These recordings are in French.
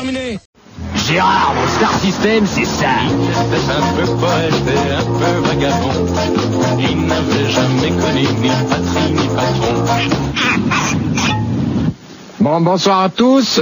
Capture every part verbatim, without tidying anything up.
terminé. Gérard, mon Star System, c'est ça. C'était un peu poète et un peu vagabond. Il n'avait jamais connu ni patrie ni patron. Bon, bonsoir à tous.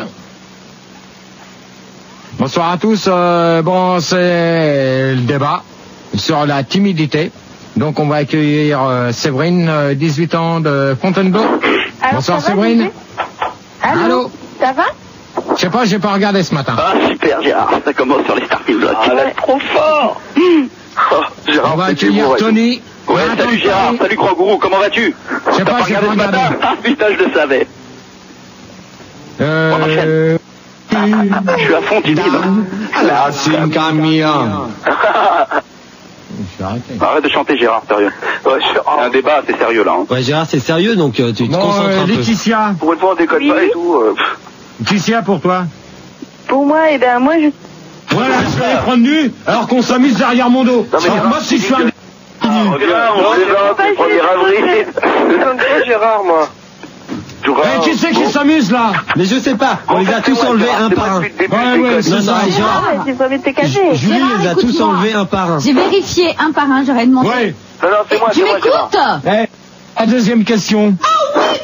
Bonsoir à tous. Euh, bon, c'est le débat sur la timidité. Donc, on va accueillir euh, Séverine, euh, dix-huit ans de Fontainebleau. Alors, bonsoir ça va, Séverine. Allô, Allô. Ça va? Je sais pas, j'ai pas regardé ce matin. Ah, super, Gérard. Ça commence sur les Starfield Block. Ah, là, trop fort. Oh, Gérard, On va c'est accueillir du Tony. Ouais, Attends, salut Gérard, Tony. salut Grand Gourou, comment vas-tu? Je sais T'as pas, j'ai pas ce regardé. matin? Ah putain, je le savais. Euh... Je suis à fond timide. La Sincamia. Arrête de chanter Gérard, sérieux. Ouais, je... C'est un débat, c'est sérieux là. Hein. Ouais, Gérard, c'est sérieux, donc euh, tu te Bon, concentres euh, un peu. Laetitia. Pour une fois, on déconne Oui. pas et tout. Euh... Laetitia, pour toi. Pour moi, eh ben, moi, je... Voilà, je vais les prendre nus, alors qu'on s'amuse derrière mon dos. Non, mais Alors, Gérard, moi, si je suis un... Ah, regarde, on plaisante, c'est le premier avril. C'est comme ça, Gérard, moi. Eh, qui c'est qui s'amuse, là? Mais je sais pas, on les a tous enlevés un par un. Ouais, ouais, c'est Non, non, ça. Gérard, Ah, j'ai pas envie de te cacher. Julie Gérard, les a tous écoute-moi. enlevés un par un. J'ai vérifié un par un, j'aurais demandé. Ouais. Non, non, c'est moi, Tu c'est moi, Gérard. m'écoutes? Eh, la deuxième question. Oh oui,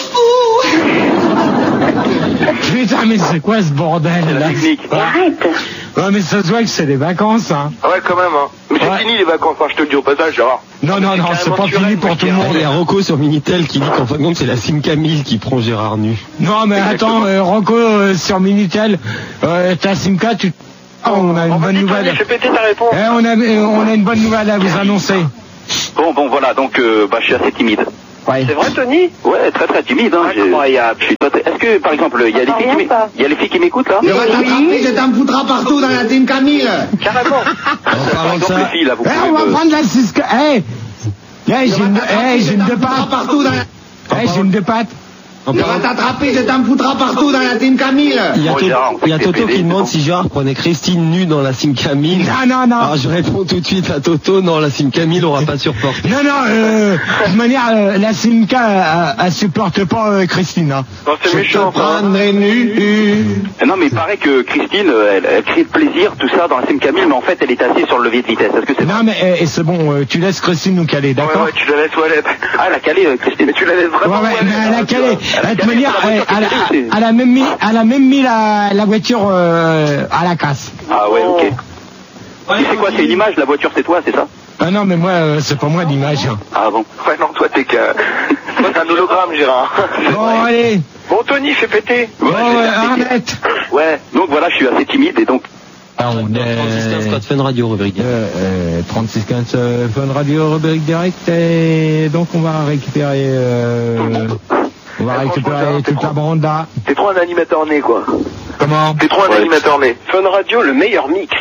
grand fou. Putain, mais c'est quoi ce bordel, C'est la là? technique. Arrête. Ouais, mais ça se voit que c'est des vacances, hein. Ah ouais, quand même, hein. Mais c'est Ouais. fini les vacances, hein, je te le dis au passage, Gérard. Non, non, non, c'est pas fini pour tout le monde. Il y a Rocco sur Minitel qui dit qu'en fin de compte, c'est la Sim Camille qui prend Gérard nu. Non, mais attends, euh, Rocco, euh, sur Minitel, euh, ta Simca, tu... Oh, on a une bonne nouvelle. Je vais péter ta réponse. Eh, on a, euh, on a une bonne nouvelle à vous annoncer. Bon, bon, voilà, donc, euh, bah, je suis assez timide. Ouais. C'est vrai, Tony? Ouais, très très timide, hein. Incroyable. Je suis pas très- Est-ce que, par exemple, il y a des J'entends filles qui rien, m'é- pas. il y a les filles qui m'écoutent, là? Je vais t'attraper, je t'en foutras partout dans la team Camille. Carrément. En Par parlant de exemple, ça, les filles, là, vous Eh, pouvez on va me- prendre la Cisco. Eh, eh, j'ai une, eh, j'ai une de foutras pattes. partout dans la... Eh, j'ai une de pattes. en Je vais parlant- t'attraper, je t'en foutras partout dans la team Camille. il y a, Bon, To- Gérard, on sait il y a que t'es Toto pédé, qui c'est demande bon. si Gérard prenait Christine nue dans la Sim Camille. Non, non, non. Alors je réponds tout de suite à Toto, non, la Sim Camille n'aura pas supporté. Non, non, euh, de toute manière, euh, la Simca, elle, elle supporte pas euh, Christine, hein. Non, c'est méchant, ça. Prendrai nu. Non, mais il paraît que Christine, euh, elle, elle crie de plaisir, tout ça, dans la Sim Camille, mais en fait, elle est assise sur le levier de vitesse. Est-ce que c'est vrai? Non, mais eh, eh, c'est bon, euh, tu laisses Christine nous caler, d'accord? tu la laisses où elle est. Ah, elle a calé, euh, Christine. Mais tu la laisses Ouais, vraiment ouais, où mais elle a hein, tu calé. vois. Elle a De toute calé manière, sur la elle, voiture qui elle est a- calée, c'est- elle a même mis, elle a même mis la, la voiture euh, à la casse. Ah ouais, ok. Et c'est quoi, c'est une image, la voiture, c'est toi, c'est ça? Ah non, mais moi, euh, c'est pas moi l'image. hein. Ah bon? Ouais, non, toi, t'es que... Toi, t'es un hologramme, Gérard. Bon, allez. Bon, Tony, fais péter. Bon, ouais, arrête. Ouais, donc voilà, je suis assez timide et donc... Ah, on trente-six quinze code Fun Radio, rubrique. Euh, euh, trente-six quinze euh, Fun Radio, rubrique direct, et donc on va récupérer, euh, on va Eh, récupérer franchement, toute c'est la bande là. T'es trop un animateur né, quoi. Comment? T'es trop un animateur né. Fun Radio, le meilleur mixte.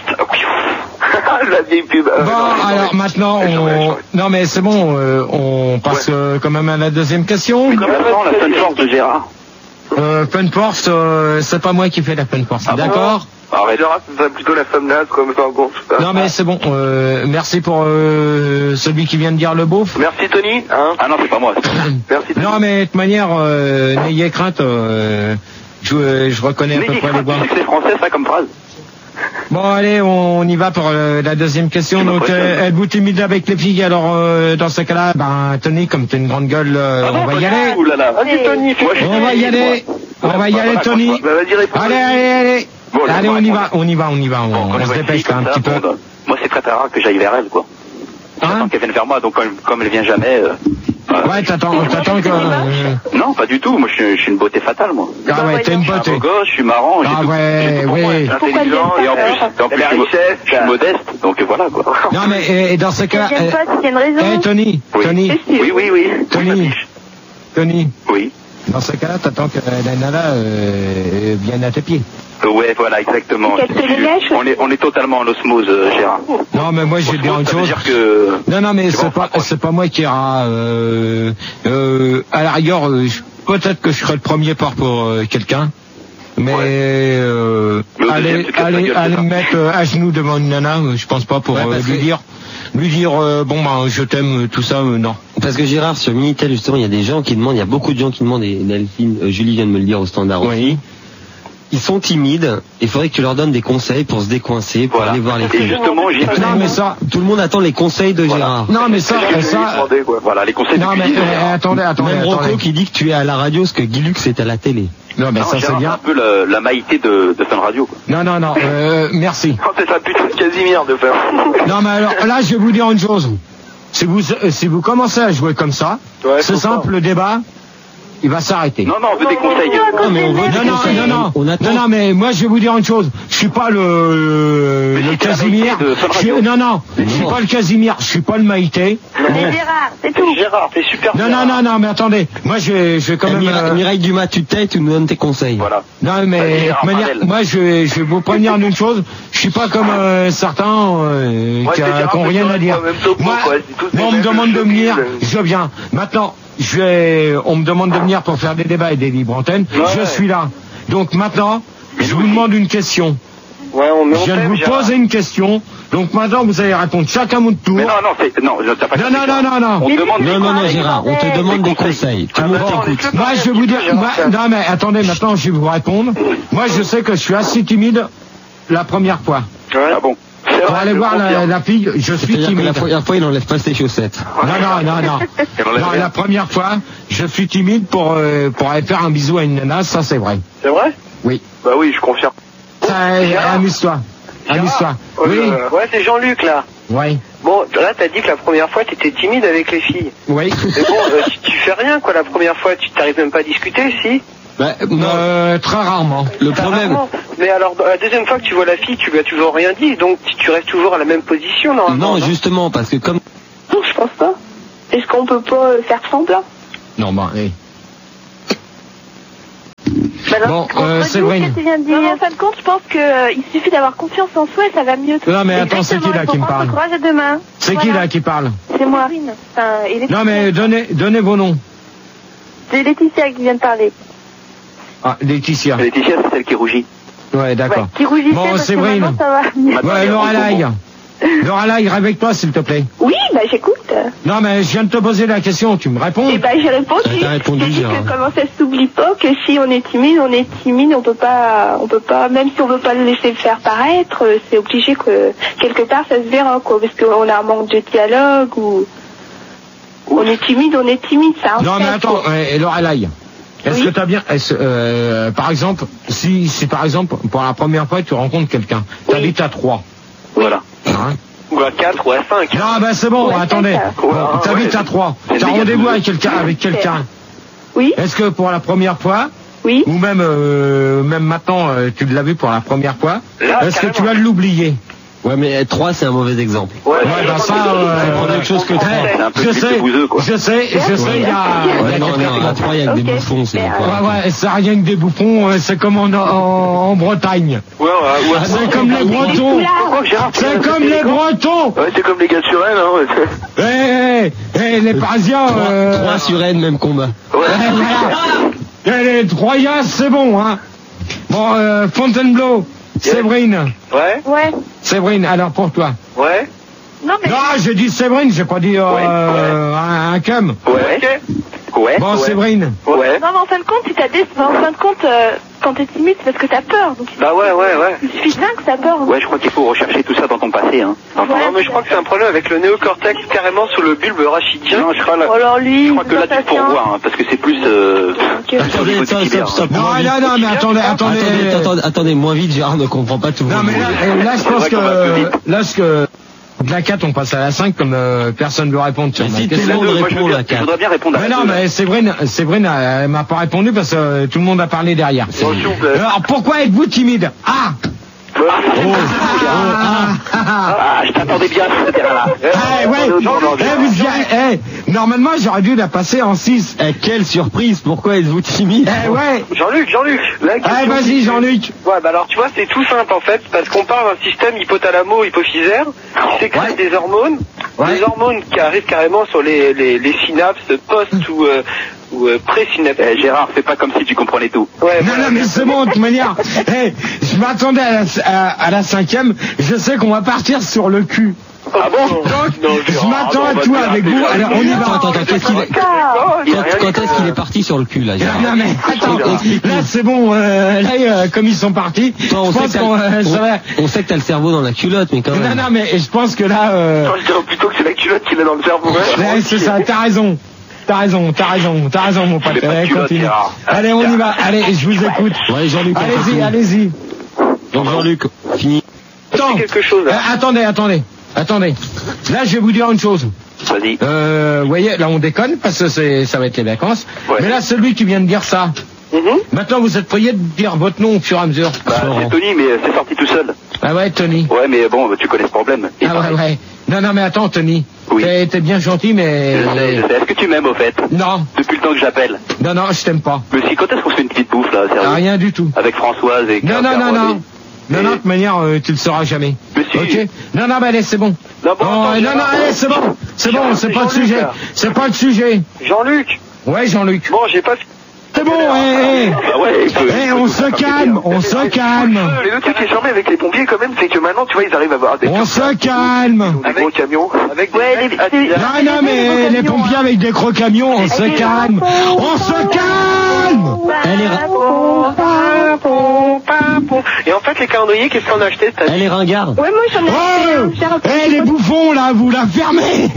La vieille pub. Euh, Bon, non, non, alors mais- maintenant, mais j'en ai, j'en on... ai. non mais c'est bon, euh, on passe Ouais. euh, quand même à la deuxième question. Mais comme maintenant, la Fun Force de Gérard. Euh, Fun Force, euh, c'est pas moi qui fais la Fun Force, Ah bon? d'accord? Arrête, Gérard, c'est plutôt la femme naze, comme ça, en gros. Non mais c'est bon, euh, merci pour euh, celui qui vient de dire le beauf. Merci, Tony. Hein ah non, c'est pas moi. Merci, Tony. Non mais de toute manière, euh, n'ayez crainte, euh, je, je reconnais à peu N'ayez près les crainte, voix. tu sais que c'est français, ça, comme phrase. Bon allez, on y va pour euh, la deuxième question. Tu Donc m'impressionnes. euh, êtes-vous timide avec les filles? Alors euh, dans ce cas-là, ben Tony, comme t'as une grande gueule, euh, Ah bon, on va y Tony? aller. Ouh là là. Vas-y, Tony, fais- Moi, je suis On va y timide, aller. moi. On va y Bah, aller, voilà, Tony. franchement. Bah, vas-y, réponds. Allez, allez, allez. Bon, là, Allez, bon, on y réponds. va, on y va, on y va. On, Bon, quand on je se vois une dépêche fille là, un comme petit ça, peu. bon, bah, moi, c'est très très rare que j'aille vers elle, quoi. Hein? J'attends qu'elle vienne vers moi, donc comme, comme elle vient jamais... euh, voilà. Ouais, t'attends, t'attends que. euh, Non, pas du tout. Moi, je suis, je suis une beauté fatale, moi. Ah ouais, t'es une Je suis un beauté. beau gosse, je suis marrant, j'ai Ah tout, ouais, j'ai tout pour oui. moi, je suis Pourquoi intelligent, elle et en vient plus, pas en plus, La je suis mo- richesse, je suis modeste, donc voilà, quoi. Non mais et, et dans ce cas, J'aime pas, c'est qu'il y a une raison. eh Tony, Oui. Tony, C'est sûr. Oui, oui, oui. Tony. Oui, ma biche. Tony. Oui. Dans ce cas-là, t'attends que la nana euh, vienne à tes pieds. Euh, Ouais, voilà, exactement. Qu'elle te Je- les lèche on est, on est totalement en osmose, euh, Gérard. Non, mais moi, je vais dire Osmose, une ça veut chose. dire que... Non, non, mais Tu c'est vas en pas, rapprocher. c'est pas moi qui ira. Euh, euh, à la rigueur, euh, je- peut-être que je serai le premier part pour euh, quelqu'un. Mais Ouais. euh, Mais au allez, deuxième, tu te casses la allez, gueule, allez c'est me ça. mettre euh, à genoux devant une nana, euh, je pense pas pour Ouais, euh, parce lui que- dire, lui dire euh, bon ben je t'aime, tout ça, euh, non. Parce que Gérard, sur Minitel, justement, il y a des gens qui demandent, il y a beaucoup de gens qui demandent, et Delphine, euh, Julie vient de me le dire au standard aussi. Oui. ils sont timides. Il faudrait que tu leur donnes des conseils pour se décoincer, pour Voilà. aller voir les Et filles. justement, j'ai Non, mais ça, Tout le monde attend les conseils de Gérard. non, mais ça, ça, Voilà, les conseils non, de mais cuisine. euh, attendez, attendez, Même Rocco attendez. qui dit que tu es à la radio, ce que Guy Lux est à la télé. Non, mais Non, ça, c'est Gérard, c'est bien. un peu la, la maïté de, de Fun Radio, quoi. Non, non, non, euh, merci. Oh, c'est un putain de Casimir de faire. Non, mais alors, là, je vais vous dire une chose. Si vous, euh, si vous commencez à jouer comme ça, Ouais, c'est faut simple, le débat, il va s'arrêter. Non, non, on veut des conseils. Non, mais on veut des Non, non, conseils. non, non, On attend. non, non, mais moi je vais vous dire une chose. Je suis pas le, Mais le si, t'es la Casimir. Maïté de Fun Je suis- Radio. non, non, je suis pas le Casimir. Je suis pas le Maïté. C'est Gérard, c'est tout. Gérard, t'es super. Non, non, non, non, mais attendez. Moi, je vais, je vais quand Eh, même. Mira- euh, Mireille Dumas, tu t'aies, tu nous donnes tes conseils. Voilà. Non, mais Vas-y, de Gérard, toute manière, Marvel. moi, je vais, je vais vous prévenir d'une chose. Je suis pas comme euh, certains euh, Ouais, qui c'est a- Gérard, qui ont c'est rien vrai, à dire. quoi, même topo, Moi, quoi, c'est tous moi, on des me mêmes demande de venir, choqués, je viens. Maintenant, je vais, on me demande de venir pour faire des débats et des libres antennes. Ouais. Je suis là. Donc maintenant, je vous demande une question. Ouais, on Je viens de vous poser une question. Donc maintenant, vous allez répondre chacun mon tour. Mais non, non, c'est, non, t'as pas Non, compris, non, non, non, non. On te demande Non, non, non, Gérard, on te demande des conseils. Tout le monde t'écoute. Moi, je vais vous dire. moi- non, mais attendez, maintenant, je vais vous répondre. Moi, je sais que je suis assez timide la première fois. Ah bon. Pour aller voir la, la fille, je suis C'est-à-dire que timide. la première fois, il n'enlève pas ses chaussettes. Non, non, non, non. Elle enlève Non, rien. la première fois, je suis timide pour, euh, pour aller faire un bisou à une nana, ça c'est vrai. C'est vrai? Oui. Bah oui, je confirme. Ça, amuse-toi. Amuse-toi. Oui. Ouais, c'est Jean-Luc là. Oui. Bon, là t'as dit que la première fois t'étais timide avec les filles. Oui. Mais bon, euh, tu, tu fais rien quoi la première fois, tu t'arrives même pas à discuter, si. Bah, non, Euh, très rarement. le T'as problème, rarement. Mais alors la deuxième fois que tu vois la fille, tu lui as toujours rien dit, donc tu, tu restes toujours à la même position normalement. non, justement, parce que comme Non, je pense pas. Est-ce qu'on peut pas euh, faire semblant? Non, bah, oui. Bah non, Bon, contre euh, tout Séverine. ce que tu viens de dire. Non, mais en fin de compte, je pense que euh, il suffit d'avoir confiance en soi et ça va mieux. Non, mais attends, c'est qui, là, qui me parle? Courage à demain. C'est qui là qui parle? C'est moi. Enfin, et Laetitia. Non, mais donnez, donnez vos noms. C'est Laetitia qui vient de parler. Ah, Laetitia. Laetitia, c'est celle qui rougit. Ouais, d'accord. Ouais, qui rougissait Bon, parce que Séverine. maintenant, ça va mieux. Ouais, Lorelai. Lorelai, réveille-toi, s'il te plaît. Oui, bah j'écoute. Non, mais je viens de te poser la question, tu me réponds? Et bah j'ai répondu. Ah, t'as répondu, J'ai dit Gérard. que comment ça s'oublie pas que si on est timide, on est timide, on peut pas, on peut pas, même si on veut pas le laisser faire paraître, euh, c'est obligé que quelque part ça se verra quoi, parce qu'on a un manque de dialogue ou on est timide, on est timide, ça. en Non, fait, mais attends, quoi. euh, Lorelai. Est-ce Oui. que t'as bien, est-ce, euh, par exemple, si, si par exemple, pour la première fois, tu rencontres quelqu'un, t'habites à Troyes, Voilà. hein? Ou à quatre ou à cinq. Non, ben c'est bon, Ouais, attendez. c'est ça. Bon, Ouais, t'habites ouais. à Troyes, C'est t'as méga rendez-vous cool. avec quelqu'un, avec quelqu'un. Oui, Est-ce que pour la première fois, oui. ou même, euh, même maintenant, euh, tu l'as vu pour la première fois, Là, est-ce que tu carrément. vas l'oublier? ouais, mais trois, c'est un mauvais exemple. Ouais, Ouais, bah ça, euh, prendre autre chose que eh, Troyes. C'est un peu je plus sais, bouseux, quoi. je sais, je sais, il y a, il y a Ouais, non, quelqu'un non, qui- à Troyes, il y a que des Ok. bouffons, c'est Mais, quoi. Ouais, ouais, c'est rien que des bouffons, euh, c'est comme en, en, en Bretagne. Ouais, ouais, ouais. Ah, c'est comme les Bretons. Oh, Gérard, C'est comme les Bretons. Ouais, c'est comme les gars de Suresnes, hein. Eh, eh, eh, les Parisiens. euh, Trois sur N, même combat. Ouais. eh, voilà. Eh, les Troyens, c'est bon, hein. Bon, euh, Fontainebleau, Séverine, Ouais, Ouais. Séverine. Alors pour toi. ouais. Non mais. Non, j'ai dit Séverine, j'ai pas dit euh, Ouais, euh, un, un cum. Ouais. Ouais. Bon, ouais. Séverine. Ouais. Non mais en fin de compte, si t'as des, en fin de compte, euh, quand t'es timide, c'est parce que t'as peur. Donc il Bah ouais, ouais, ouais. il suffit de rien que t'as peur. Ouais, je crois qu'il faut rechercher tout ça dans ton passé, hein. Dans ton- Ouais. Non, mais je crois que c'est un problème avec le néocortex carrément sous le bulbe rachidien. Non, je crois, là, Ou alors lui, je crois que là, tu peux revoir, hein, parce que c'est plus, euh, Ok. plus au niveau Attendez, du stop, tibia, stop, stop. Non, moins vite. non, non, mais attendez, attendez. Attendez, attendez, attendez, moins vite, Gérard ne comprend pas tout. Non, mais là, euh, là, je C'est pense vrai qu'on va plus que, vite. là, ce que, de la quatre, on passe à la cinq, comme euh, personne ne veut répondre sur Mais ma si, tout le question. monde Moi, je veux répond, bien- la je carte. voudrais bien répondre à Mais la non, deux, là. mais Séverine, Séverine, euh, elle m'a pas répondu parce que euh, tout le monde a parlé derrière. Bon, s'il vous plaît. Alors, pourquoi êtes-vous timide? Ah! Ouais. Ah, ah, Ah, je t'attendais bien, ce terrain-là. eh, ouais, non, non, non, eh, vous y a- eh, normalement, j'aurais dû la passer en six. Eh, quelle surprise, pourquoi êtes-vous timide? Eh, ouais. Jean-Luc, Jean-Luc. la Eh, question vas-y, qui- Jean-Luc. Ouais, bah alors tu vois, c'est tout simple en fait, parce qu'on parle d'un système hypothalamo-hypophysaire qui sécrète Ouais. des hormones, Ouais. des hormones qui arrivent carrément sur les, les, les synapses post ou, euh, ou euh, pré-synaptiques. Eh, Gérard, fais pas comme si tu comprenais tout. Ouais, Non, voilà. non, mais c'est bon, de toute manière. Eh, je m'attendais à la, à, à la cinquième. Je sais qu'on va partir sur le cul. Ah bon? Donc, Non, je Gérard, m'attends non, à on va tout te avec faire vous. appeler. Alors, on y va. Attends, attends, attends, qu'est-ce qu'il est... Il a rien Quand, dit. quand est-ce qu'il est parti sur le cul, là, Gérard? Non, mais attends, là, c'est bon. euh, là, euh, comme ils sont partis, Toi, on je sait pense que qu'on t'as- euh, ça va. on, on sait que t'as le cerveau dans la culotte, mais quand Non, même. non, mais je pense que là, euh, Attends, je dirais plutôt que c'est la culotte qu'il a dans le cerveau. ouais, c'est ça. T'as raison. T'as raison, t'as raison, t'as raison, mon pote. Mais pas de Allez, culotte, continue. Gérard. Allez, on y va. Allez, je vous écoute. Ouais, Jean-Luc, on Allez-y, continue. allez-y. Donc Jean-Luc, fini. Attends. quelque chose, là. Euh, attendez, attendez, attendez. Là, je vais vous dire une chose. Vas-y. Euh, vous voyez, là, on déconne parce que c'est, ça va être les vacances. Ouais. Mais là, celui qui vient de dire ça. Mhm. Maintenant, vous êtes prié de dire votre nom au fur et à mesure. Bah, c'est Tony, mais c'est sorti tout seul. Ah ouais, Tony. Ouais, mais bon, tu connais ce problème. Et Ah ouais, pareil. ouais. Non, non, mais attends, Tony. Oui. T'es, t'es bien gentil, mais... Je sais, je sais. Est-ce que tu m'aimes, au fait? Non, Depuis le temps que j'appelle. non, non, je t'aime pas. Mais si, quand est-ce qu'on se fait une petite bouffe, là, sérieux? Ah, rien du tout. Avec Françoise et... Non, non, non, non. Non, Et- non, de toute manière, euh, tu le sauras jamais. Mais si. Ok. Non, non, mais allez, c'est bon. Non, bon, Non, attends, non, non, Gérard. allez, c'est bon. C'est bon, Gérard, c'est c'est pas le Jean-Luc, sujet. là. C'est pas le sujet. Jean-Luc. Ouais, Jean-Luc. Bon, j'ai pas... C'est bon, hé, hé. Bah ouais, il peut- Eh, il on peut se faire calme, on se calme. Mais le truc qui est charmé avec les pompiers, quand même, c'est que maintenant, tu vois, ils arrivent à avoir des... On se calme. Des gros camions. Avec des Ouais, mecs les- assis c'est- là. Non, non, mais les pompiers avec des gros camions, on se calme. On se calme. Elle est, ra- Et en fait, les calendriers, qu'est-ce qu'on a acheté cette année? elle est ringarde. Ouais, moi j'en ai Oh, acheté un. eh, les bouffons, là, vous la fermez.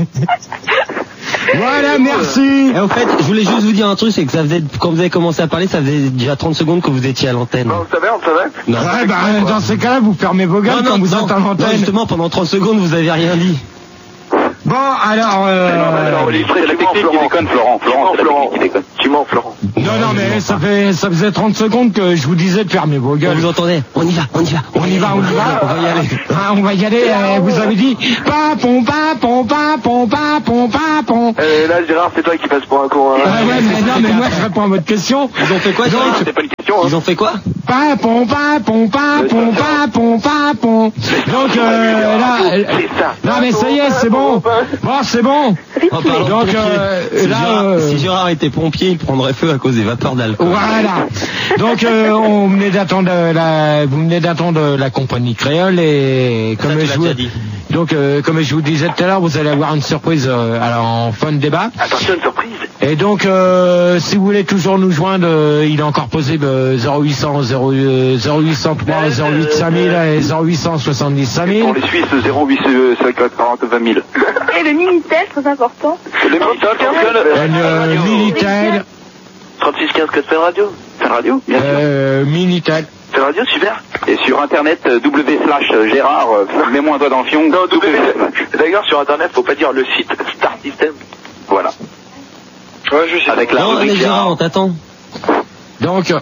Voilà, merci. Et au fait, je voulais juste vous dire un truc, c'est que ça faisait, quand vous avez commencé à parler, ça faisait déjà trente secondes que vous étiez à l'antenne. Non, on savait, on savait. Non. Ouais, bah, dans ces cas-là, vous fermez vos gueules quand vous êtes à non, l'antenne. justement, pendant trente secondes, vous avez rien dit. Bon, alors, euh... non, mais C'est la technique qui déconne, Florent. Florent, c'est la technique qui déconne. Tu mens, Florent. non, non, mais ça fait, ça faisait trente secondes que je vous disais de fermer vos On gueules. vous entendait. On y va, on y va. On y va, on y va. On va y aller. Ah, on va y aller. euh, vous avez dit papon, papon, papon, papon, papon. Et là, Gérard, c'est toi qui passes pour un con. Hein. Ah ouais, mais non, mais moi je réponds à votre question. Ils ont fait quoi, Jean-Luc? C'est pas une question, hein. Ils ont fait quoi? Papon, papon, papon, papon, papon. Donc euh, là, euh, C'est ça. non mais ça y est, c'est bon. Bon, c'est bon. En parlant de Donc pompiers, euh, si, là, Gérard, euh, si Gérard était pompier, il prendrait feu à cause des vapeurs d'alcool. voilà. Donc euh, on venait d'attendre la, vous venez d'attendre la compagnie créole et Ça, comme tu je l'as vous, déjà dit. donc euh, comme je vous disais tout à l'heure, vous allez avoir une surprise euh, alors, en fin de débat. Attention, une surprise. Et donc, euh, si vous voulez toujours nous joindre, euh, il est encore possible euh, zéro huit cents, zéro huit cent trois, zéro huit cinq mille et zéro huit cent soixante-dix cinq mille. Pour les Suisses, zéro huit cinquante quarante vingt mille. Et le Minitel, très important. Le Minitel, Euh, Minitel, trente-six quinze code Fun Radio. Fun Radio, bien sûr. euh, Minitel. Fun Radio, super. Et sur internet, euh, w slash Gérard, euh, mets-moi un doigt dans le fion. Non, W. D'ailleurs, sur Internet, faut pas dire le site Star System. Voilà. Ouais, je sais. Avec la Non, rubrique allez Gérard, on Gérard. t'attend. Donc,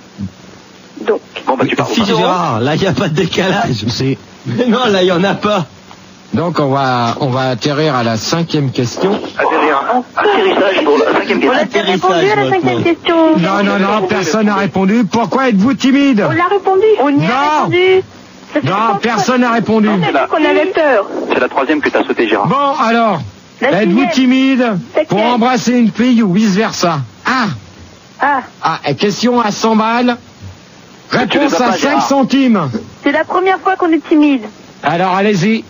Donc, Bon, bah tu parles. Si Gérard, là il n'y a pas de décalage. c'est, Mais non, là il n'y en a pas. donc on va, on va atterrir à la cinquième question. Atterrir. Atterrissage pour la cinquième on a question. déjà répondu à la cinquième maintenant. question. Non, non, non, personne n'a répondu. Pourquoi êtes-vous timide? On l'a répondu. On y Non. a répondu. Ça fait Non, trois personne n'a répondu. fois. On a dit qu'on avait peur. C'est la troisième que t'as sauté, Gérard. Bon, alors, La êtes-vous sixième. timide pour Septième. embrasser une fille ou vice versa? Ah, Ah, ah, et question à cent balles. tu Réponse les as à pas, cinq Gérard. centimes. c'est la première fois qu'on est timide. Alors, allez-y.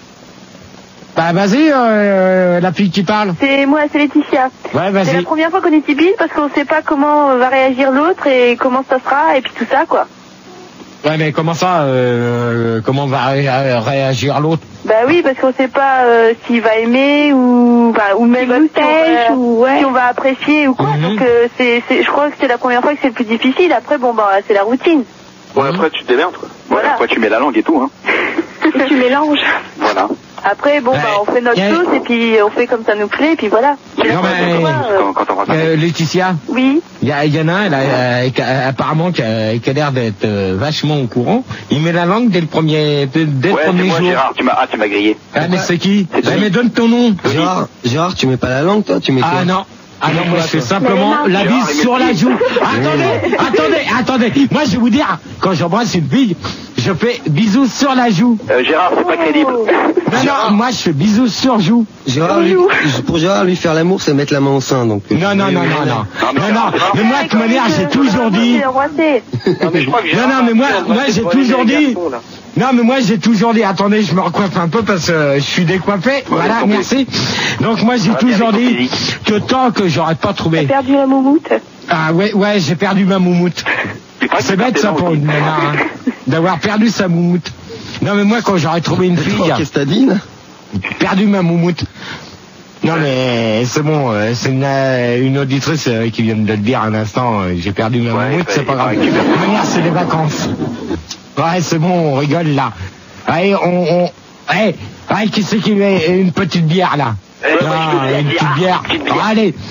Bah, vas-y, euh, la fille qui parle. C'est moi, c'est Laetitia. Ouais, C'est la vas-y. première fois qu'on est timide parce qu'on sait pas comment va réagir l'autre et comment ça sera et puis tout ça quoi. Ouais, mais comment ça, euh, comment va ré- réagir l'autre? Bah oui, parce qu'on sait pas euh, s'il va aimer ou bah, ou même nous si, on va, ou ouais. si on va apprécier ou quoi. Mhm. Donc euh, c'est, c'est, je crois que c'est la première fois que c'est le plus difficile. Après bon bah c'est la routine. Ouais, après, tu te démerdes, quoi. Voilà. Après, tu mets la langue et tout, hein. Et tu mélanges. Voilà. Après bon Ouais. bah on fait notre Y a- sauce et puis on fait comme ça nous plaît et puis voilà. Mais Non, après, mais- c'est quoi, euh, Quand, quand on va Euh, Laetitia, Oui. il y, a- y en a un, elle a, euh, qui a- apparemment, qui a, qui a l'air d'être euh, vachement au courant. Il met la langue dès le premier, dès, dès Ouais, le c'est premier moi, jour. Gérard. Tu m'as, ah, tu m'as grillé. Ah, mais c'est qui? C'est Bah, Tony. mais donne ton nom. Gérard, Gérard, tu mets pas la langue toi, tu mets Ah quoi? non. Ah non, moi je fais simplement Mais la non. bise Gérard, sur il la met- joue. Attendez, attendez, attendez. Moi je vais vous dire, quand j'embrasse une fille, je fais bisous sur la joue. Euh, Gérard, c'est pas crédible. Non, non, moi je fais bisous sur joue. Gérard, lui, pour Gérard, lui faire l'amour, c'est mettre la main au sein, donc. Non, non, non, non, non. Non, mais Non, non, mais moi de toute manière j'ai toujours dit. Non, mais je crois que Non, non, mais moi, moi j'ai toujours dit. Non, mais moi, j'ai toujours dit, attendez, je me recoiffe un peu parce que je suis décoiffé. Voilà, merci. Donc, moi, j'ai toujours dit que tant que j'aurais pas trouvé. T'as perdu la moumoute? Ah, ouais, ouais, j'ai perdu ma moumoute. C'est bête, ça, pour une nana, hein, d'avoir perdu sa moumoute. Non, mais moi, quand j'aurais trouvé une fille. Qu'est-ce que t'as dit, là? Perdu ma moumoute. Non, mais c'est bon, euh, c'est une, euh, une auditrice euh, qui vient de le dire un instant, euh, j'ai perdu ma Ouais, moumoute, bah, c'est pas grave. De il toute manière, c'est les vacances. Ouais, c'est bon, on rigole là. Allez, on... on... Allez, allez, qui c'est qui met une petite bière là? Eh, Ah, moi, je veux de la une petite bière. bière. Petite bière. Ah, allez.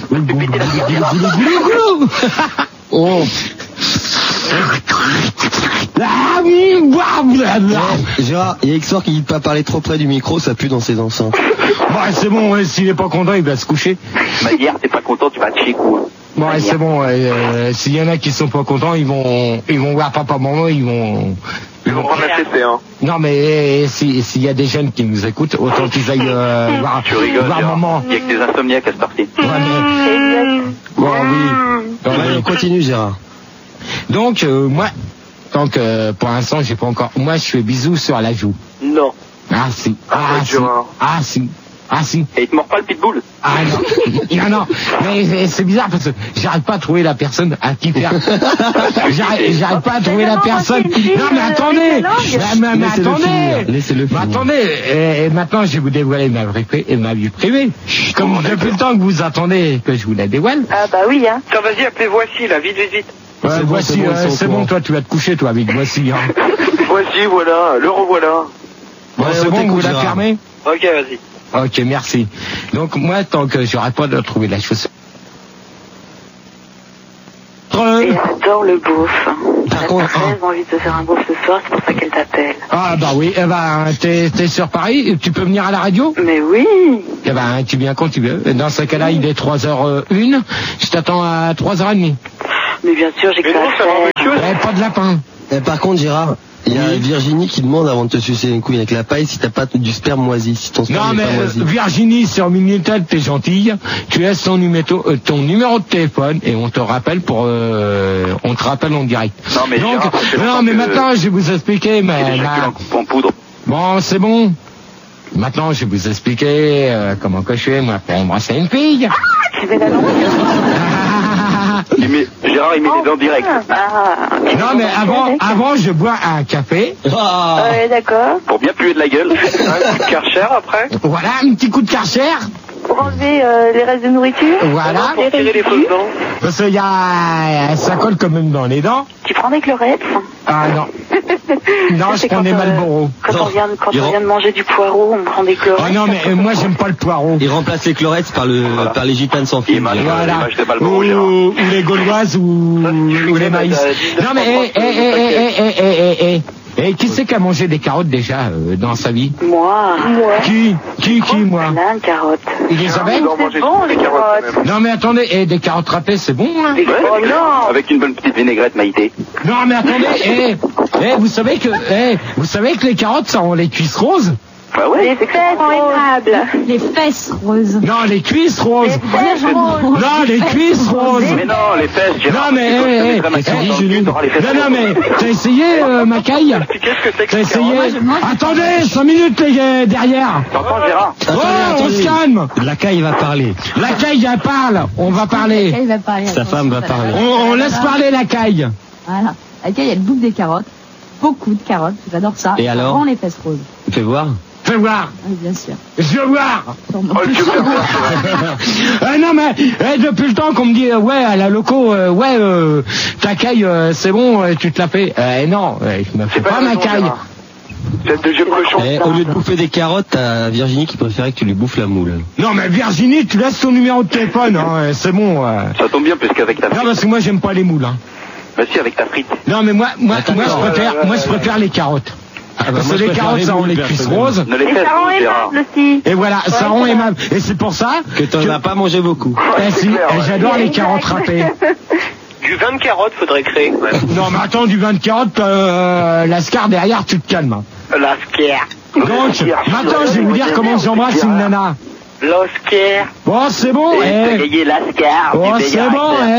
Oh. Ah oui, blablabla. Gérard, il y a Exor qui dit de pas parler trop près du micro, ça pue dans ses enceintes. Bon, c'est bon, ouais, s'il est pas content, il va se coucher. Bah, hier, t'es pas content, tu vas te chier, quoi. Bon, ouais, c'est bon, ouais, euh, s'il y en a qui sont pas contents, ils vont, ils vont voir papa, maman, ils vont, Ils vont prendre la C C, hein. non, mais eh, si, s'il y a des jeunes qui nous écoutent, autant qu'ils aillent, euh, voir, Tu rigoles, voir Gérard. maman. Il y a que des insomniaques à ce parti. Ouais, mais, bon, oui. Bon, Allez, on oui. continue, Gérard. Donc, euh, moi, tant que, pour l'instant, j'ai pas encore, moi, je fais bisous sur la joue. Non. Ah, si. Ah, Arrête, si. Gérard. Ah, si. Ah, si. Et il te mord pas le pitbull? Ah non, non, non, mais mais c'est bizarre parce que j'arrive pas à trouver la personne à qui faire. J'arrive j'arrive pas à trouver la personne. Non mais attendez, mais, mais, mais Laissez-le attendez, finir, laissez-le mais finir. attendez, et, et maintenant je vais vous dévoiler ma vie privée, ma vie privée. Comme depuis le temps que vous attendez que je vous la dévoile. Ah bah oui, hein. Tiens, vas-y, appelez voici, là, vite, vite, vite. Ouais, C'est bon, voici, c'est bon, euh, ils sont au c'est bon, courant. toi tu vas te coucher toi avec voici. Hein. Voici, voilà, le revoilà. Bon, Ouais, c'est on bon, t'écoute, vous la Gérard. fermez. Ok, vas-y. Ok, merci. Donc moi, tant que j'aurai pas de trouver la chaussure. Et elle adore le beauf. Par Elle contre, a très envie de se faire un beauf ce soir, c'est pour ça qu'elle t'appelle. Ah bah oui, eh ben t'es t'es sur Paris, tu peux venir à la radio? Mais oui. Eh ben tu viens quand tu veux. Dans ce cas-là, il est trois heures une, je t'attends à trois heures trente. Mais bien sûr, j'ai que Mais ça non, à ça va faire. avec eux. Eh, pas de lapin. Eh, par contre, Gérard, il y a Oui. Virginie qui demande avant de te sucer une couille avec la paille si t'as pas du sperme moisi, si ton sperme Non n'est mais pas euh, moisi. Virginie, sur Minitel, t'es gentille. Tu laisses ton numéro, euh, ton numéro de téléphone et on te rappelle pour, euh, on te rappelle en direct. Non, mais Donc, Gérard, ça fait non longtemps mais que- maintenant je vais vous expliquer. Il Mais est là- en coupe en poudre. bon, c'est bon. Maintenant, je vais vous expliquer euh, comment que je fais moi pour embrasser une fille. Tu fais la langue. Il met, Gérard, il met les dents directes. Ah, Non mais avant, avant je bois un café. Ah, Ouais, d'accord. Pour bien puer de la gueule. Un coup de Karcher après. Voilà, un petit coup de Karcher. Pour enlever euh, les restes de nourriture. Voilà. Pour tirer les fausses dents. Parce qu'il y a, ça colle quand même dans les dents. tu prends des chlorettes? Ah non. Non, je C'est prends quand, des euh, Malboro. Quand on vient, quand Il on rend- vient de manger du poireau, on prend des chlorettes. Oh non, mais euh, moi j'aime pas le poireau. il remplace les chlorettes par le, Voilà. par les gitanes sans fil. Image. Gérard. Voilà. l'image de Malboro, Ou, Gérard. ou les gauloises ou, Ça, si tu ou les fais, maïs. bah, t'as Non mais, eh, eh, eh, eh, eh, eh, eh, eh. Et qui c'est qui a mangé des carottes déjà euh, dans sa vie? Moi. Moi. Qui? Qui, qui, moi? Alain, carotte. Elisabeth? Il doit manger bon, toutes les les carottes, carottes. quand même. Non mais attendez, et des carottes râpées c'est bon hein? Ouais, Oh avec- non. avec une bonne petite vinaigrette, Maïté. Non mais attendez, eh, eh, vous savez que, eh, vous savez que les carottes ça ont les cuisses roses? Bah ouais. Les fesses aimables. Les fesses roses. Non, les cuisses roses. Les jambes. Non, les cuisses roses. Mais non, les fesses, Gérard. Non mais, tu eh, mettrais ma eh, carotte eh, dans le cul, t'auras les fesses non, non roses. mais, t'as essayé, euh, ma caille? Qu'est-ce que c'est que T'as ces essayé? carottes? je mange. Attendez, cinq minutes, les gars, derrière. T'entends, Gérard? Oh, on se calme. La caille va parler. La caille, elle parle. On va parler. Elle va parler. Sa attends, femme va tout à parler. l'heure. On, on laisse parler la caille. Voilà. La caille, elle bouffe des carottes. Beaucoup de carottes. J'adore ça. Et Ça alors rend les fesses roses. Fais voir. Fais voir. Oui, bien sûr. Je veux voir. Sûrement. Oh, le Dieu, Euh, non mais eh, depuis le temps qu'on me dit euh, ouais à la loco euh, ouais euh, ta caille euh, c'est bon euh, tu te la fais euh, non euh, je me fais C'est pas, pas ma raison, caille. Gérard. Tête de jeu cochon. Eh, au lieu de bouffer des carottes, t'as Virginie qui préférait que tu lui bouffes la moule. Non mais Virginie tu laisses ton numéro de téléphone hein, euh, c'est bon euh. Ça tombe bien, puisqu'avec ta Non frite. parce que moi j'aime pas les moules hein. Bah si, avec ta frite. Non mais moi moi Attends, moi je attends, préfère euh, moi je préfère les carottes. Ah, bah, Parce moi, que je les préfère carottes les ça rend moules, les cuisses personnellement. roses. Ne les Et fesses, ça rend non, Gérard. aimable aussi. Et voilà ça Ouais, rend ça aimable et c'est pour ça Que t'en que- as pas mangé beaucoup. Eh, si, clair, eh, ouais. j'adore les carottes râpées. Du vin de carotte, faudrait créer. quand même. Non mais attends du vin de carotte euh, lascar derrière tu te calmes. La scare. Donc maintenant je vais vous dire comment j'embrasse une nana. L'Oscar. Bon c'est bon Et t'as eh. gagné l'Ascar. Oh, du c'est meilleur bon, acteur. eh.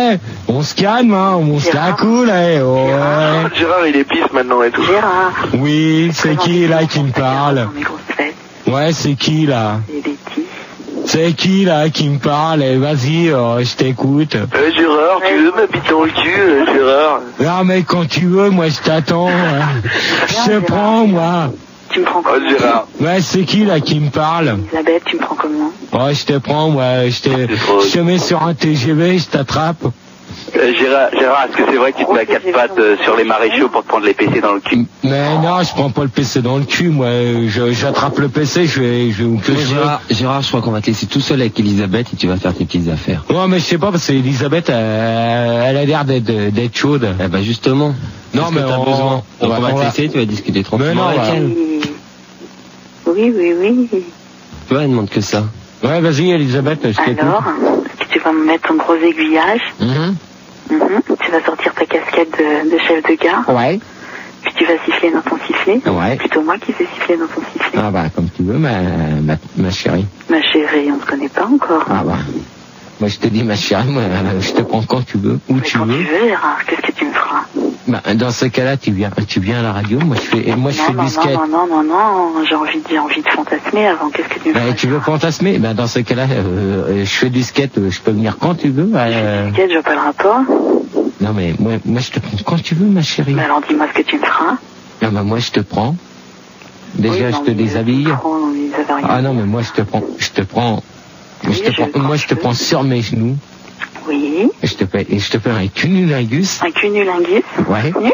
On se calme, hein, on se la coule, eh, oh, ouais. Gérard, il est pisse maintenant et tout. Gérard. Oui, c'est qui là qui me parle? Ouais, c'est qui là? C'est Betty. C'est qui là qui me parle? Eh, vas-y, euh, je t'écoute. Euh, Gérard, tu veux m'habiter dans le cul, euh, Gérard? Non, mais quand tu veux, moi je t'attends. Hein. Je te prends, moi. Tu me prends comment? Oh, Gérard. Ouais, c'est qui là qui me parle? Elisabeth, tu me prends comment? Ouais, je te prends, moi. Je te, je te mets sur un T G V, je t'attrape. Euh, Gérard, Gérard, est-ce que c'est vrai que tu te mets à quatre pattes euh, sur les maréchaux pour te prendre les P C dans le cul? Mais non, je prends pas le P C dans le cul, moi. Je, j'attrape le P C, je vais, je vais où que je veux. Gérard, Gérard, je crois qu'on va te laisser tout seul avec Elisabeth et tu vas faire tes petites affaires. Ouais, mais je sais pas, parce que Elisabeth, elle, elle a l'air d'être, d'être chaude. Eh ben, justement. Non, mais t'as on, besoin. Donc, on, on va on te laisser, tu vas discuter tranquillement non, avec bah. elle. Oui, oui, oui. Tu vois, elle demande que ça. Ouais, vas-y, Elisabeth, je t'écoute. Alors, est-ce que tu vas me mettre ton gros aiguillage? Mhm. Mhm. Tu vas sortir ta casquette de, de chef de gare. Ouais. Puis tu vas siffler dans ton sifflet. Ouais. Plutôt moi qui vais siffler dans ton sifflet. Ah bah, comme tu veux, ma, ma, ma chérie. Ma chérie, on ne se connaît pas encore. Ah bah. Moi, je te dis, ma chérie, moi, je te prends quand tu veux, où Mais tu quand veux. tu veux, Gérard, qu'est-ce que tu me feras? Bah, dans ce cas-là, tu viens, tu viens à la radio. Moi, je fais, moi, je non, fais non, du skate. non, non, non, non, non, j'ai envie, j'ai envie de fantasmer avant. Qu'est-ce que tu me Bah, feras? tu veux fantasmer? Bah, dans ce cas-là, euh, je fais du skate. euh, Je peux venir quand tu veux. Euh... Skate, je vois pas le rapport. Non, mais moi, moi, je te prends quand tu veux, ma chérie. Mais alors dis-moi ce que tu me feras. Ah bah, moi, je te prends. Déjà, Oui, je non, te mais déshabille. trop, non, mais ça va rien. Ah non, mais moi, je te prends, je te prends, Oui, je te je prends, le moi, prends, je te je prends veux. sur mes genoux. Oui. Et je te fais, et je te fais un cunnilingus. Un cunnilingus. Ouais. Oui.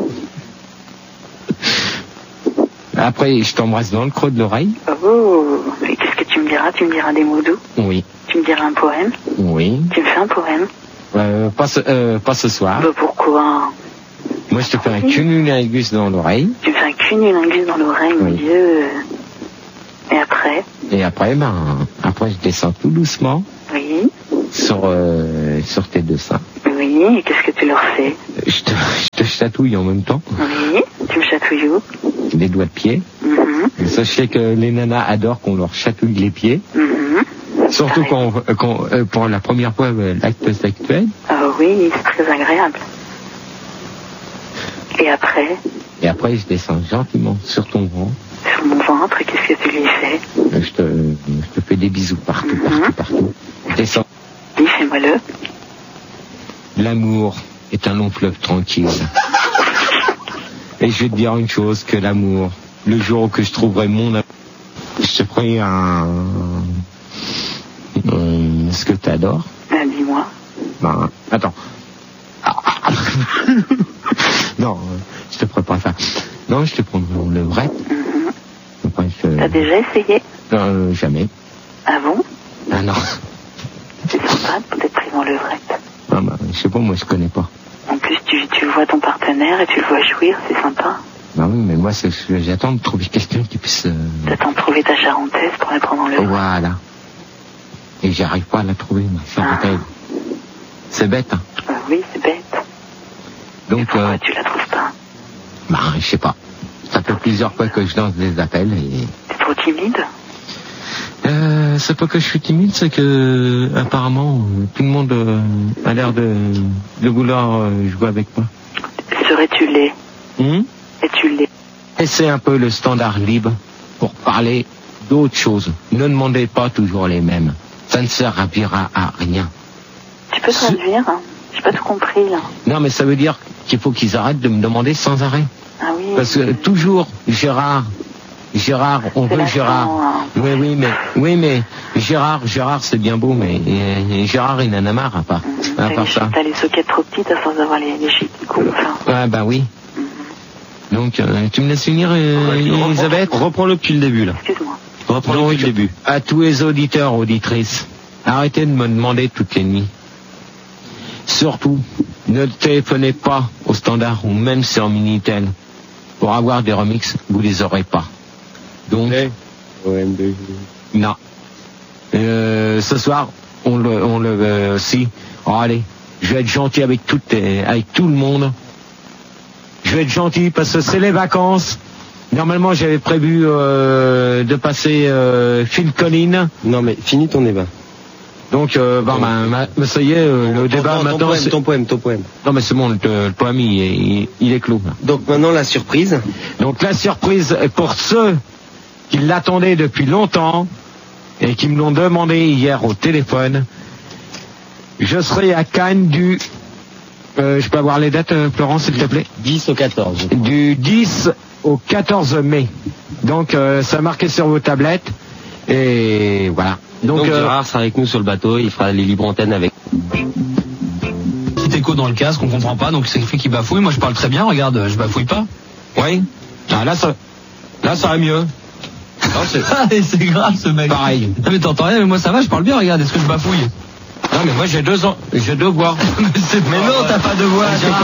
Après, je t'embrasse dans le creux de l'oreille. Oh, et qu'est-ce que tu me diras? Tu me diras des mots doux? Oui. Tu me diras un poème? Oui. Tu me fais un poème? Euh, pas ce, euh, pas ce soir. Bah pourquoi? Moi, je te fais un cunnilingus dans l'oreille. Tu me fais un cunnilingus dans l'oreille, mon Oui. Dieu. Et après? Et après, ben, après, je descends tout doucement Oui. sur, euh, sur tes deux seins. Oui, et qu'est-ce que tu leur fais? Je te, je te chatouille en même temps. Oui. Tu me chatouilles où? Les doigts de pied. Mhm. Et sachez que les nanas adorent qu'on leur chatouille les pieds. Mhm. Surtout quand, on- quand euh, pour la première fois, euh, l'acte sexuel. Ah oui, c'est très agréable. Et après, Et après, je descends gentiment sur ton ventre. sur mon ventre, qu'est-ce que tu lui fais? Euh, Je te, je te fais des bisous partout, Mhm. partout, partout. Je descends. Dis, fais-moi-le. L'amour est un long fleuve tranquille. Et je vais te dire une chose, que l'amour, le jour où que je trouverai mon amour, je te ferai un... Euh, ce que tu adores. Ah, dis-moi. Ben, attends. Non, euh, je te ferai pas ça. Non, je te prendrai le vrai. Mhm. Après, je... T'as déjà essayé? Euh, jamais. Ah bon? Ah non. C'est sympa de peut-être pris dans le vrai. Ah, ben, je sais pas, moi je connais pas. En plus, tu, tu vois ton partenaire et tu le vois jouir, c'est sympa. Bah oui, mais moi, c'est ce que j'attends de trouver quelqu'un qui puisse... euh, T'attends de trouver ta charentaise pour la prendre dans le vrai. Voilà. Et j'arrive pas à la trouver, ma charentaise. C'est bête, hein. Ah oui, c'est bête. Donc, Pourquoi euh, tu la trouves pas? bah, je sais pas. Ça fait plusieurs fois que je lance des appels et... T'es trop timide? Euh, c'est pas que je suis timide, c'est que apparemment euh, tout le monde euh, a l'air de, de vouloir euh, jouer avec moi. Serais-tu laid? Hum Es-tu laid? Et c'est un peu le standard libre pour parler d'autres choses. Ne demandez pas toujours les mêmes. Ça ne servira à rien. Tu peux traduire? Hein? J'ai pas tout compris, là. Non, mais ça veut dire qu'il faut qu'ils arrêtent de me demander sans arrêt. Ah oui. Parce que toujours, Gérard, Gérard, on C'est veut la Gérard. fin, hein. Oui, oui, mais, oui, mais Gérard, Gérard, c'est bien beau, mais euh, Gérard, il en a marre à part, Mhm. à T'as part les, ça. t'as les sockets trop petites à force d'avoir les, les chics qui coupent. Enfin. Ah, bah oui. Mhm. Donc, euh, tu me laisses finir, euh, Elisabeth? Reprends-le depuis le début, là. Excuse-moi. Reprends-le Donc, depuis le début. à tous les auditeurs, auditrices, arrêtez de me demander toutes les nuits. Surtout, ne téléphonez pas au standard ou même sur Minitel. Pour avoir des remixes, vous les aurez pas. Donc, non. Euh, ce soir, on le, on le, euh, si. Oh, allez, je vais être gentil avec tout, avec tout le monde. Je vais être gentil parce que c'est les vacances. Normalement, j'avais prévu euh, de passer euh, Phil Collins. Non, mais finis ton débat. Donc, euh, bon, bah, bah, ça y est, euh, le débat ton, ton maintenant. Poème, c'est... ton poème, ton poème. Non, mais c'est bon, le, le poème, il, il, il est clos. Donc maintenant, la surprise. Donc, la surprise, pour ceux qui l'attendaient depuis longtemps et qui me l'ont demandé hier au téléphone, je serai à Cannes du... Euh, je peux avoir les dates, euh, Florence, s'il te plaît? dix au quatorze. Du dix au quatorze mai. Donc, euh, ça marqué sur vos tablettes. Et voilà. Donc, Donc euh, Gérard sera avec nous sur le bateau, il fera les libres antennes avec. Petit écho dans le casque, on comprend pas, donc c'est le fait qu'il bafouille. Moi je parle très bien, regarde, je bafouille pas. Oui. Ah, là, ça, là, ça va mieux. Non, c'est... c'est grave ce mec. Pareil. Non, mais t'entends rien, mais moi ça va, je parle bien, regarde, est-ce que je bafouille? Non, mais moi j'ai deux ans, j'ai deux voix. mais, c'est mais non, t'as pas de voix.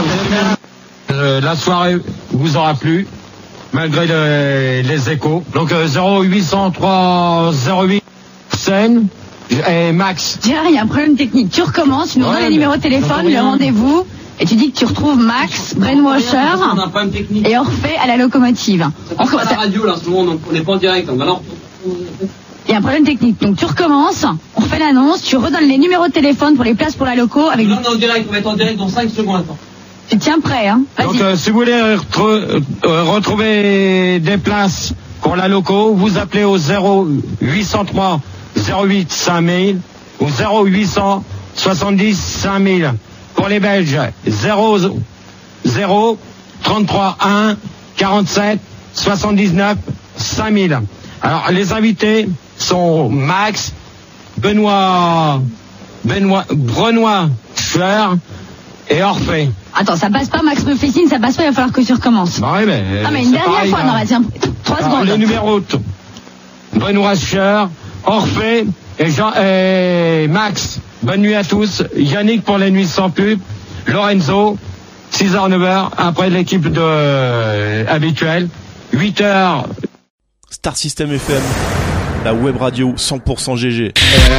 Euh, la soirée vous aura plu, malgré le, les échos. Donc euh, zéro huit cent trois zéro huit scène et Max. Gérard, il y a un problème technique. Tu recommences, tu nous Ouais, donnes les numéros de téléphone, le rendez-vous, et tu dis que tu retrouves Max, Brainwasher et Orphée à la locomotive. On commence à la radio là, en ce moment, on n'est pas en direct. Donc alors... Il y a un problème technique. Donc tu recommences, on refait l'annonce, tu redonnes les numéros de téléphone pour les places pour la loco avec... Là on est en direct, on va être en direct dans cinq secondes. Attends. Tu tiens prêt, hein? Vas-y. Donc euh, si vous voulez re- euh, retrouver des places pour la loco, vous appelez au zéro huit cent trois zéro huit cinq mille ou zéro huit cent soixante-dix cinq mille. Pour les Belges, zéro zéro trente-trois un quarante-sept soixante-dix-neuf cinq mille. Alors les invités sont Max, Benoît, Benoît, Brenois Scher et Orphée. Attends, ça passe pas, Max Ruffessine, ça passe pas, il va falloir que tu recommences. Bah oui, mais. Ah, mais une c'est dernière pareil, fois, là. non, vas-y, trois Alors, secondes. les numéros t- Benoît Scher, Orphée et, Jean, et Max. Bonne nuit à tous. Yannick pour les nuits sans pub. Lorenzo, six heures neuf heures après l'équipe de euh, habituelle. huit heures. Star System F M, la web radio cent pour cent G G.